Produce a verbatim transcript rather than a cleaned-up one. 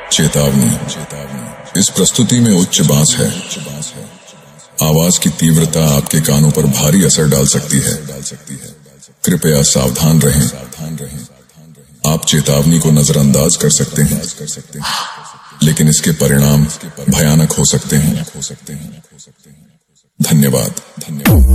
चेतावनी, इस प्रस्तुति में उच्च बांस है। आवाज की तीव्रता आपके कानों पर भारी असर डाल सकती है। कृपया सावधान रहें। आप चेतावनी को नजरअंदाज कर सकते हैं, लेकिन इसके परिणाम भयानक हो सकते हैं। धन्यवाद। धन्यवाद।